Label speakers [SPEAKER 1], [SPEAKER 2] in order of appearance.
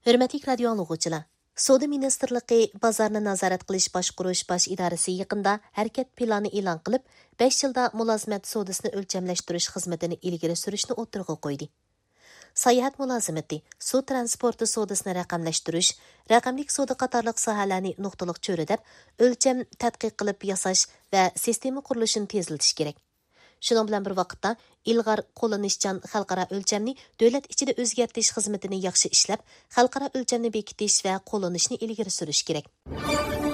[SPEAKER 1] Hürmetlik radio anlıqçılar. Savdo Ministerligi bozorni nazorat qilish boshqarish bosh idorasi yaqinda harakat planı e'lon qilib, 5 yilda mulozimat savdosini o'lchamlashtirish xizmatini ilgari surishni o'tirg'i qo'ydi. Sayohat mulozimati, suv transporti savdosini raqamlashtirish, raqamlik savdo qatorliq sohalarni nuqtaliq cho'ridab, o'lcham tadqiq qilib yasash va sistema qurilishini tezlatish kerak. Şunun bilan bir vaqtda ilg'or qo'llanishchan xalqaro o'lchamni davlat ichida o'zgartirish xizmatini yaxshi ishlab, xalqaro o'lchamni bekitish va qo'llanishni ilgari surish kerak.